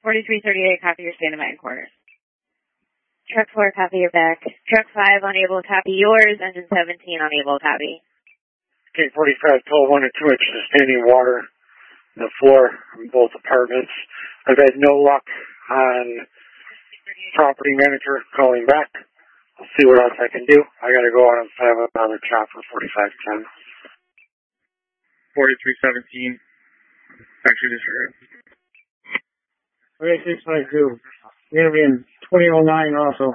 4338, copy your state of mind quarters. Truck 4, copy your back. Truck 5, unable to copy yours. Engine 17, unable to copy. Okay, 45, 12, 1 or 2 inches of standing water on the floor in both apartments. I've had no luck on property manager calling back. I'll see what else I can do. I got to go out and have another chop for 4510. 4317. Actually, disregard. 3652. You're going to be in 2009 also.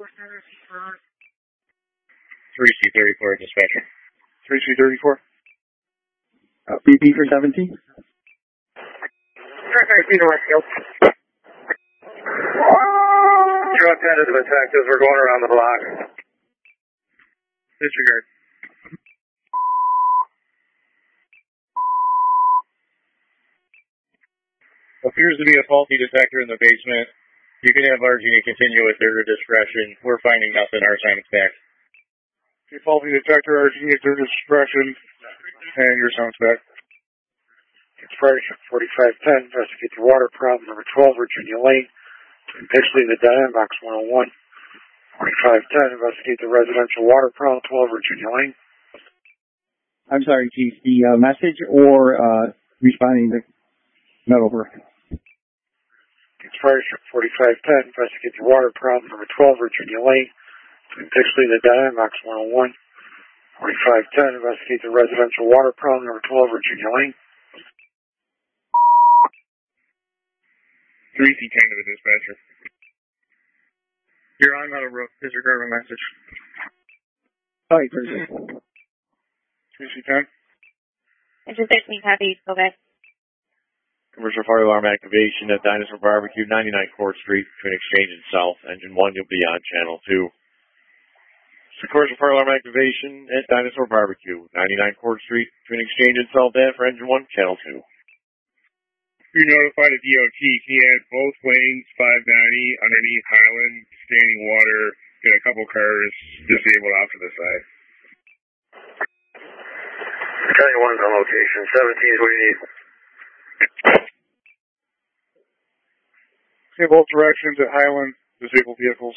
3C34, dispatcher. 3C34. BP for 17. Truck tentative detectives, we're going around the block. Disregard. Appears to be a faulty detector in the basement. You can have RG continue at their discretion. We're finding nothing. Our assignment's back. Okay, faulty detector, RG at their discretion, and your sound's back. It's Friday, 4510, investigate the water problem, number 12, Virginia Lane, between Pitchley and the Diamond Box 101. 4510, investigate the residential water problem, 12, Virginia Lane. I'm sorry, Chief. The message or responding to Meadowbrook? It's Friday, 4510, investigate the water problem, number 12, Virginia Lane, between Pitchley and the Diamond Box 101. 4510, investigate the residential water problem, number 12, Virginia Lane. 3C10 to the dispatcher. You're on Meadowbrook. Disregard my message. Sorry, 3C10. 3C10. Engine 13, copy. Go back. Commercial fire alarm activation at Dinosaur Barbecue, 99 Court Street, between Exchange and South. Engine 1, you'll be on channel 2. It's the commercial fire alarm activation at Dinosaur Barbecue, 99 Court Street, between Exchange and South. For Engine 1, channel 2. You notified the DOT. He had both lanes 590 underneath Highland, standing water, and a couple cars disabled off to the side. County 1's on location. 17 is what you need. Okay, both directions at Highland, disabled vehicles.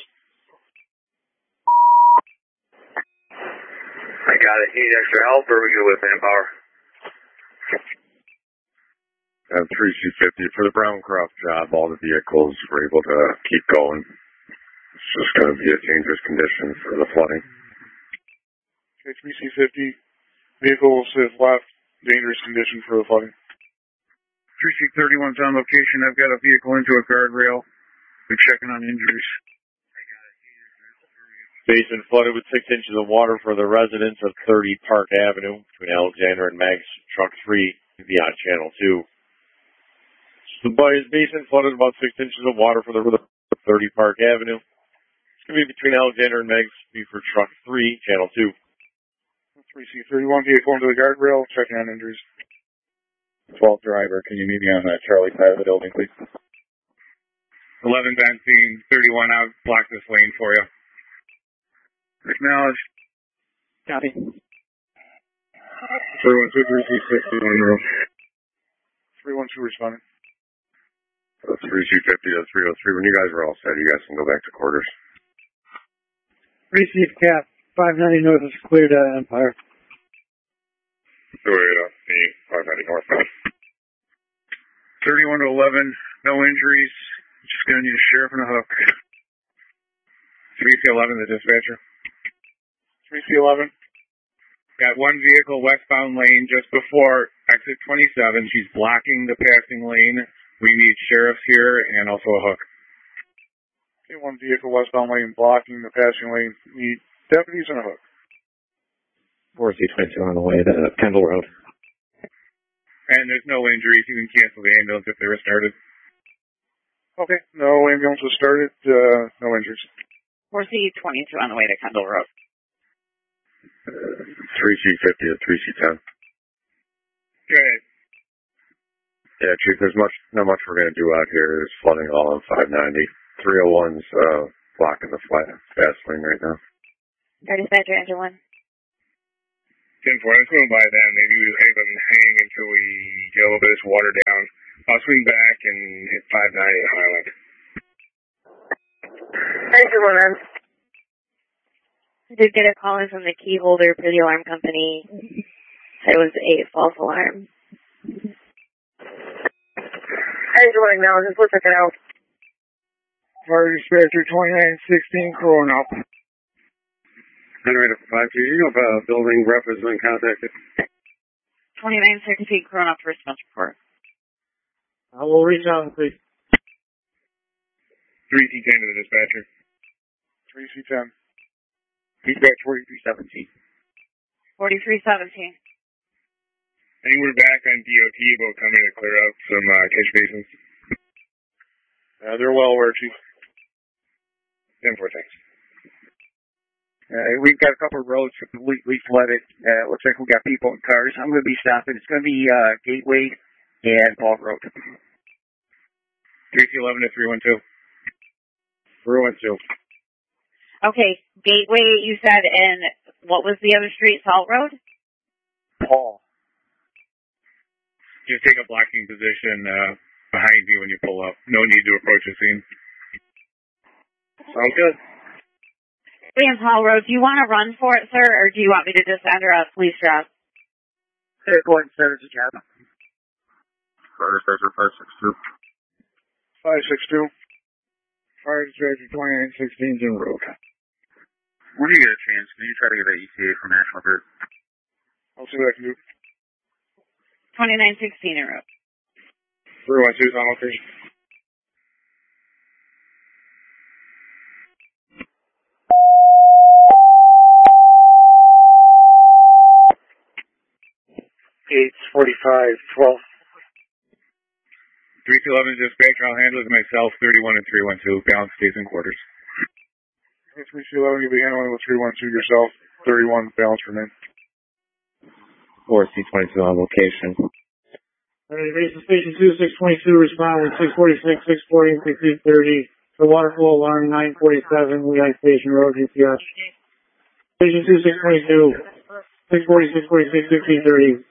I got it. Need extra help, or are we good with manpower? 3C50 for the Browncroft job. All the vehicles were able to keep going. It's just going to be a dangerous condition for the flooding. Okay, 3C50. Vehicles have left. Dangerous condition for the flooding. 3C31's on location. I've got a vehicle into a guardrail. We're checking on injuries. Basin flooded with 6 inches of water for the residents of 30 Park Avenue between Alexander and Meg's. Truck 3 to be on channel 2. The basin flooded about 6 inches of water for the 30 Park Avenue. It's going to be between Alexander and Meg's. Be for truck 3, channel 2. 3C31 vehicle into the guardrail. Checking on injuries. 12 driver, can you meet me on that Charlie side of the building, please? 11 Benzine, 31 out, block this lane for you. Acknowledged. Copy. 312 3C60 on the road. 312 responding. 3C50 to 303. When you guys are all set, you guys can go back to quarters. Receive cap. 590 north is cleared at Empire. So we're the 590 northbound. 31 to 11, no injuries. Just going to need a sheriff and a hook. 3C11, the dispatcher. 3C11. Got one vehicle westbound lane just before exit 27. She's blocking the passing lane. We need sheriffs here and also a hook. Okay, one vehicle westbound lane blocking the passing lane. Need deputies and a hook. 4C22 on the way to Kendall Road. And there's no injuries. You can cancel the ambulance if they were started. Okay, no ambulance was started. No injuries. 4C22 on the way to Kendall Road. 3C50 to 3C10. Go ahead. Yeah, Chief, there's not much we're going to do out here. There's flooding all on 590. 301's blocking the fast lane right now. Dispatcher, engine 1. 10-4, let's go by them. Maybe we leave them hang until we get a little bit of this water down. I'll swing back and hit 590 at Highland. Thank you, man. I did get a call in from the key holder for the alarm company. It was a false alarm. How you doing now? Just looking it out. Fire dispatcher 2916 Corona. Generator 52, you have a building rep has been contacted. 2916 Corona for response report. I will reach out and see. 3C10 to the dispatcher. 3C10. Dispatch 4317. 4317. I think we're back on DOT about coming to clear out some catch basins. They're well aware, Chief. 10-4, thanks. We've got a couple of roads completely flooded. Looks like we got people in cars. I'm going to be stopping. It's going to be Gateway and Paul Road. 3C11 to 312. 312. Okay, Gateway, you said, and what was the other street? Salt Road? Paul. Just take a blocking position behind you when you pull up. No need to approach the scene. Sounds good. And Paul Road, do you want to run for it, sir, or do you want me to just enter a police drop? Hey, go ahead and start as a job. Fire dispatcher 562. 562. Fire dispatcher 2916 in road. When you get a chance, can you try to get an ETA from National Grid? I'll see what I can do. 2916 in road. 312 is on location. Gates 4512. 311 dispatcher, I'll handle it myself. 31 and 312. Balance stays in quarters. 311, you'll be handling with 312 yourself. 31, balance remain. 4C22 on location. Base Station 2, 622, respond with 646, 640, 1630. The water flow alarm 947, Lehigh Station Road, GPS. Station 2, 622, 640, 646, 1630.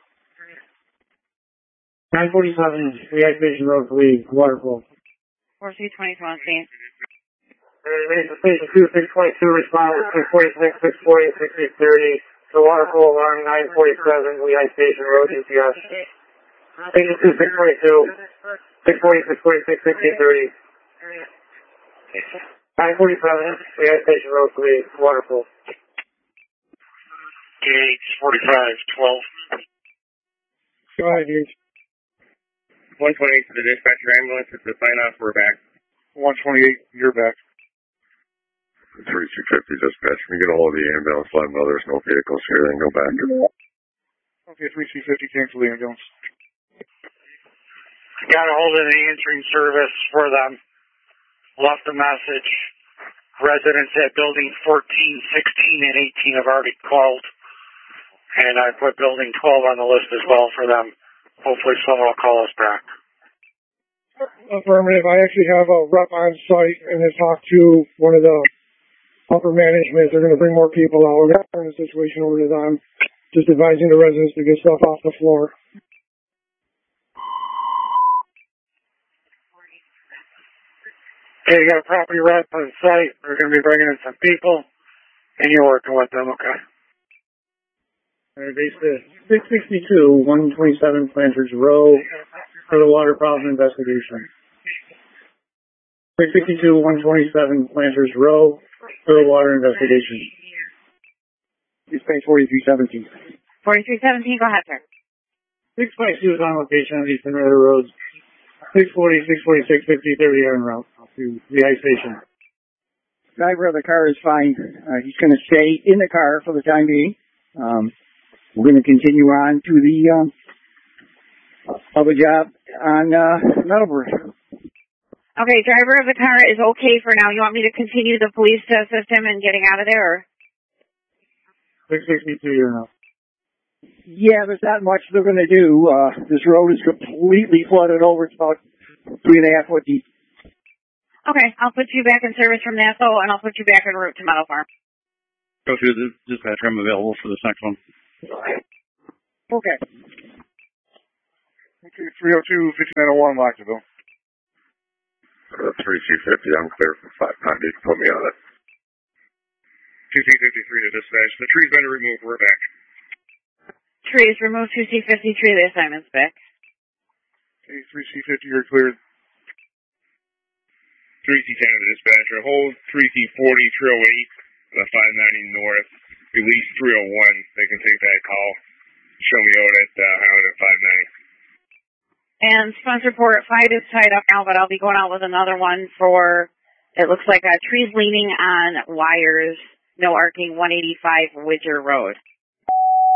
947, Lehigh Station Road, please, water flow. 4C22 on scene. Base Station 2, 622, respond with 646, 640, 1630. The water flow alarm 947, Lehigh Station Road, GPS. Station 2, 622, 640, 646, 1630. 947, Lehigh Station Road, please, water flow. Gates 4512. Go ahead, dude. 128 to the dispatcher ambulance. It's the sign off. We're back. 128, you're back. 3250 dispatch. When you get a hold of the ambulance, let them know there's no vehicles here, then go back. Okay, 3C50, cancel the ambulance. Got a hold of the answering service for them. Left a message. Residents at building 14, 16, and 18 have already called. And I put building 12 on the list as well for them. Hopefully someone will call us back. Affirmative. I actually have a rep on site and I talked to one of the upper management. They're going to bring more people out. We're going to turn the situation over to them. Just advising the residents to get stuff off the floor. Okay, you got a property rep on site. We're going to be bringing in some people and you're working with them, okay? Base 662, 127 Planters Row for the water problem investigation. 662, 127 Planters Row for the water investigation. Dispatch 4317. 4317, go ahead, sir. 652 is on location on Eastern River Roads. 640, 646, 6030 en route to the ice station. Driver of the car is fine. He's going to stay in the car for the time being. We're going to continue on to the other job on Meadowbrook. Okay, driver of the car is okay for now. You want me to continue the police to assist him in getting out of there? Or? 662 here now. Yeah, there's not much they're going to do. This road is completely flooded over. It's about 3.5 foot deep. Okay, I'll put you back in service from Nassau, and I'll put you back en route to Meadow Farm. Go through the dispatcher. I'm available for this next one. Okay. Okay, 302, 5901, Lockville. 3250, I'm clear for 590. Put me on it. 2C53 to dispatch. The tree's been removed. We're back. Trees, remove 2C53. The assignment's back. Okay, 3C50, you're cleared. 3C10 to dispatcher. Hold 3C40, 308, the 590 north. Release 301. They can take that call. Show me out at Highland at 590. And sponsor port 5 is tied up now, but I'll be going out with another one for, it looks like trees leaning on wires, no arcing, 185 Widger Road.